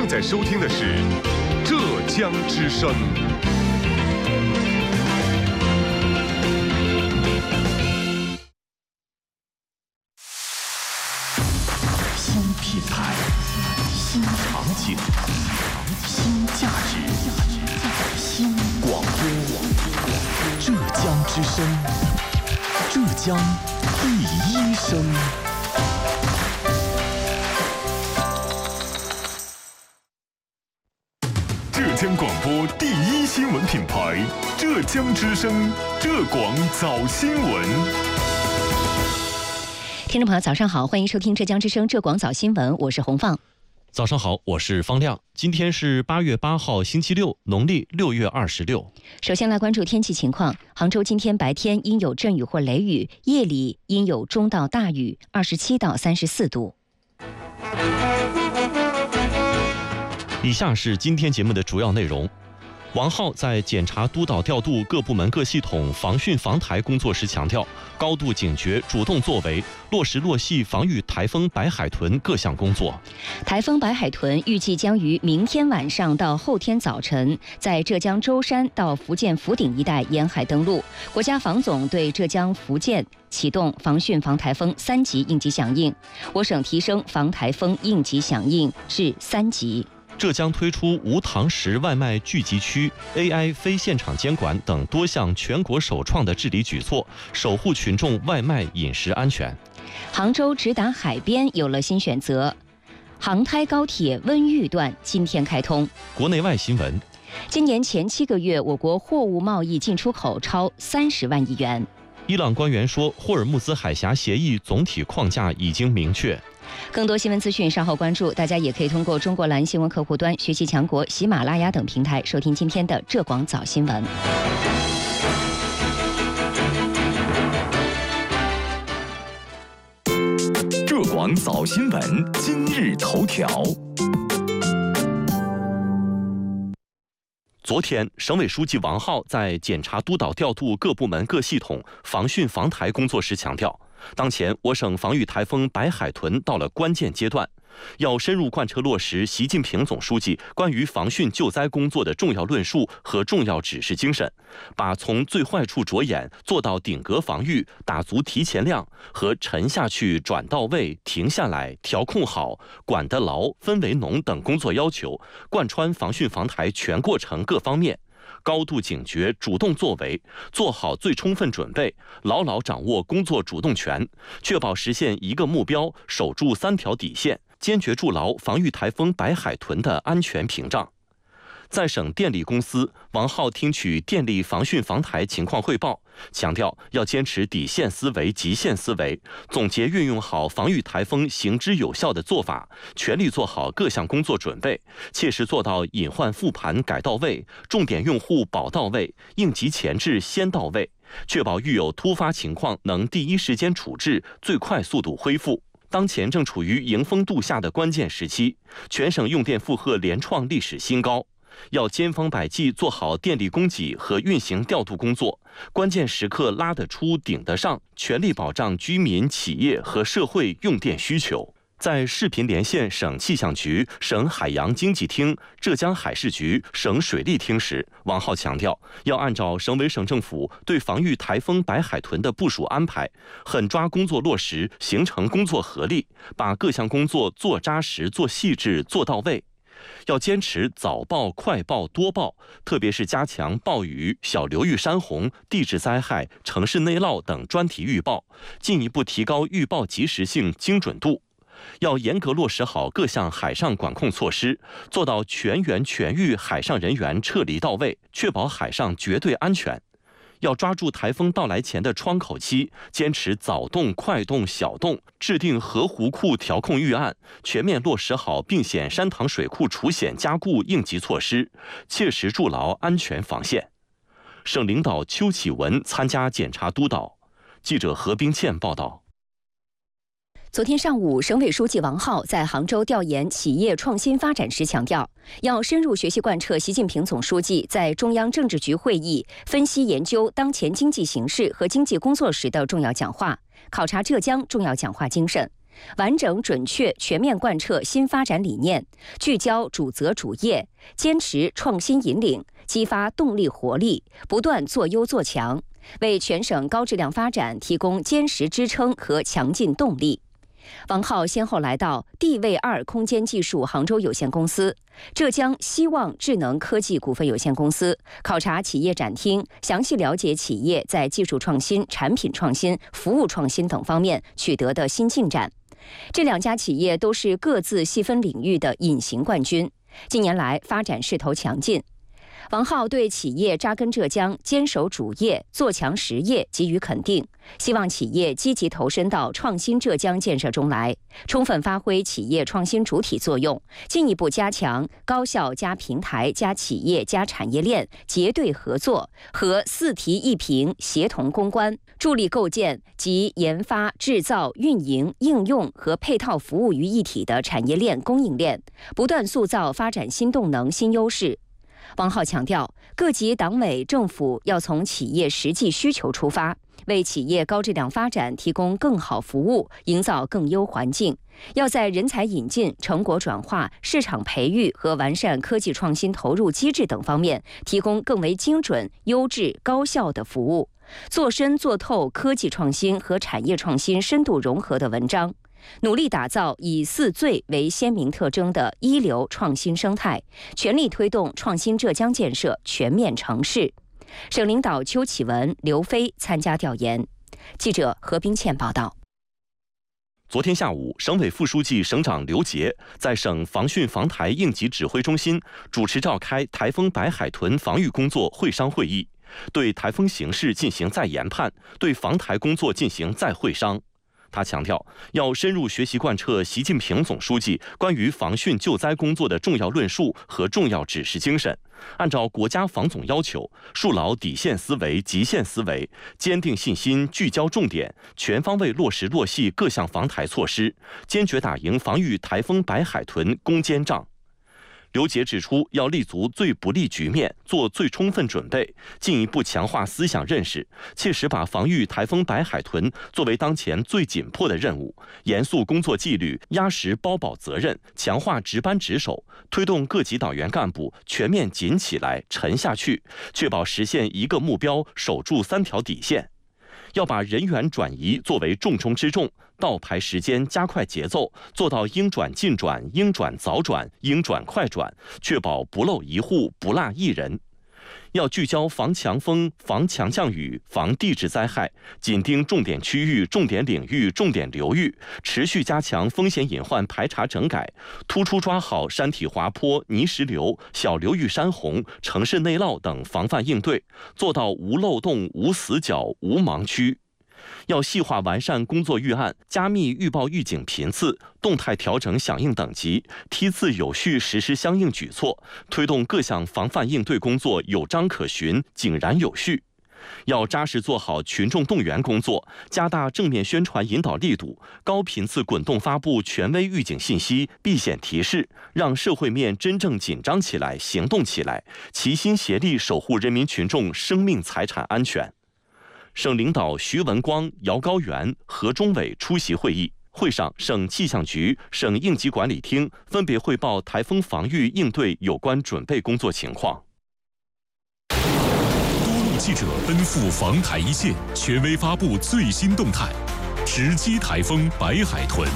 正在收听的是浙江之声。 新品牌，新场景，新价值，新广播。浙江之声，浙江第一声。 浙江广播第一新闻品牌，浙江之声，浙广早新闻。 听众朋友，早上好，欢迎收听浙江之声浙广早新闻，我是洪放。 早上好，我是方亮。今天是8月8号，星期六，农历6月26。 首先来关注天气情况。杭州今天白天阴有阵雨或雷雨，夜里阴有中到大雨，27到34度。 以下是今天节目的主要内容。王浩在检查督导调度各部门各系统防汛防台工作时强调，高度警觉，主动作为，落实落细防御台风白海豚各项工作。 台风白海豚预计将于明天晚上到后天早晨在浙江舟山到福建福鼎一带沿海登陆。国家防总对浙江、福建启动防汛防台风3级应急响应，我省提升防台风应急响应至3级。 浙江推出无堂食外卖聚集区、AI 非现场监管等多项全国首创的治理举措，守护群众外卖饮食安全。 杭州直达海边有了新选择，杭台高铁温榆段今天开通。 国内外新闻。 今年前7个月，我国货物贸易进出口超30万亿元。 伊朗官员说，霍尔木兹海峡协议总体框架已经明确。 更多新闻资讯稍后关注，大家也可以通过中国蓝新闻客户端、学习强国、喜马拉雅等平台收听今天的浙广早新闻。 浙广早新闻今日头条。 昨天，省委书记王浩在检查督导调度各部门各系统防汛防台工作时强调，当前我省防御台风白海豚到了关键阶段，要深入贯彻落实习近平总书记关于防汛救灾工作的重要论述和重要指示精神，把从最坏处着眼做到顶格防御、打足提前量和沉下去转到位、停下来、调控好、管得牢、氛围浓等工作要求，贯穿防汛防台全过程各方面，高度警觉，主动作为，做好最充分准备，牢牢掌握工作主动权，确保实现一个目标，守住3条底线，坚决筑牢防御台风白海豚的安全屏障。在省电力公司，王浩听取电力防汛防台情况汇报，强调要坚持底线思维、极限思维，总结运用好防御台风行之有效的做法，全力做好各项工作准备，切实做到隐患复盘改到位，重点用户保到位，应急前置先到位，确保遇有突发情况能第一时间处置，最快速度恢复。当前正处于迎峰度夏的关键时期，全省用电负荷连创历史新高，要千方百计做好电力供给和运行调度工作，关键时刻拉得出顶得上，全力保障居民、企业和社会用电需求。在视频连线省气象局、省海洋经济厅、浙江海事局、省水利厅时，王浩强调，要按照省委省政府对防御台风白海豚的部署安排，狠抓工作落实，形成工作合力，把各项工作做扎实、做细致、做到位。要坚持早报、快报、多报，特别是加强暴雨、小流域山洪、地质灾害、城市内涝等专题预报，进一步提高预报及时性、精准度。要严格落实好各项海上管控措施，做到全员全域海上人员撤离到位，确保海上绝对安全。要抓住台风到来前的窗口期，坚持早动、快动、小动，制定河湖库调控预案，全面落实好并险山塘水库除险加固应急措施，切实筑牢安全防线。省领导邱启文参加检查督导。记者何冰倩报道。 昨天上午，省委书记王浩在杭州调研企业创新发展时强调，要深入学习贯彻习近平总书记在中央政治局会议分析研究当前经济形势和经济工作时的重要讲话，考察浙江重要讲话精神， 完整准确全面贯彻新发展理念，聚焦主责主业，坚持创新引领，激发动力活力，不断做优做强，为全省高质量发展提供坚实支撑和强劲动力。王浩先后来到地位2空间技术杭州有限公司、浙江希望智能科技股份有限公司，考察企业展厅，详细了解企业在技术创新、产品创新、服务创新等方面取得的新进展。这2家企业都是各自细分领域的隐形冠军，近年来发展势头强劲。王浩对企业扎根浙江、坚守主业、做强实业给予肯定，希望企业积极投身到创新浙江建设中来，充分发挥企业创新主体作用，进一步加强高校加平台加企业加产业链结对合作和4提1平协同攻关，助力构建集研发、制造、运营、应用和配套服务于一体的产业链供应链，不断塑造发展新动能、新优势。王浩强调，各级党委政府要从企业实际需求出发，为企业高质量发展提供更好服务，营造更优环境。要在人才引进、成果转化、市场培育和完善科技创新投入机制等方面，提供更为精准、优质、高效的服务，做深做透科技创新和产业创新深度融合的文章。努力打造以4最为鲜明特征的一流创新生态，全力推动创新浙江建设全面成事。省领导邱启文、刘飞参加调研。记者何冰倩报道。 昨天下午，省委副书记、省长刘杰在省防汛防台应急指挥中心主持召开台风白海豚防御工作会商会议，对台风形势进行再研判，对防台工作进行再会商。他强调，要深入学习贯彻习近平总书记关于防汛救灾工作的重要论述和重要指示精神，按照国家防总要求，树牢底线思维、极限思维，坚定信心，聚焦重点，全方位落实落细各项防台措施，坚决打赢防御台风白海豚攻坚仗。刘杰指出，要立足最不利局面，做最充分准备，进一步强化思想认识，切实把防御台风白海豚作为当前最紧迫的任务，严肃工作纪律，压实包保责任，强化值班值守，推动各级党员干部全面紧起来、沉下去，确保实现一个目标，守住3条底线。要把人员转移作为重中之重，倒排时间，加快节奏，做到应转尽转、应转早转、应转快转，确保不漏一户、不落一人。要聚焦防强风、防强降雨、防地质灾害，紧盯重点区域、重点领域、重点流域，持续加强风险隐患排查整改，突出抓好山体滑坡、泥石流、小流域山洪、城市内涝等防范应对，做到无漏洞、无死角、无盲区。要细化完善工作预案，加密预报预警频次，动态调整响应等级，梯次有序实施相应举措，推动各项防范应对工作有章可循、井然有序。要扎实做好群众动员工作，加大正面宣传引导力度，高频次滚动发布权威预警信息、避险提示，让社会面真正紧张起来、行动起来，齐心协力守护人民群众生命财产安全。省领导徐文光、姚高原、何忠伟出席会议。会上，省气象局、省应急管理厅分别汇报台风防御应对有关准备工作情况。 多路记者奔赴防台一线，权威发布最新动态，直击台风白海豚。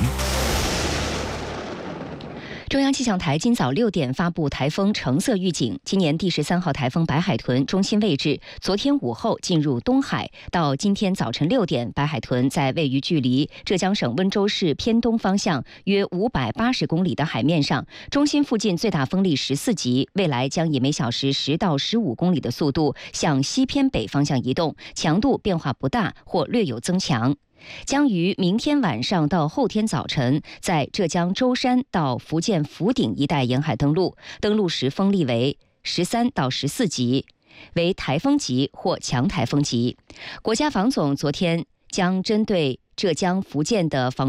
中央气象台今早6点发布台风橙色预警，今年第13号台风白海豚中心位置昨天午后进入东海，到今天早晨6点，白海豚在位于距离浙江省温州市偏东方向约580公里的海面上，中心附近最大风力14级，未来将以每小时10到15公里的速度向西偏北方向移动，强度变化不大或略有增强。将于明天晚上到后天早晨在浙江舟山到福建福鼎一带沿海登陆，登陆时风力为13到14级，为台风级或强台风级。国家防总昨天将针对浙江、福建的防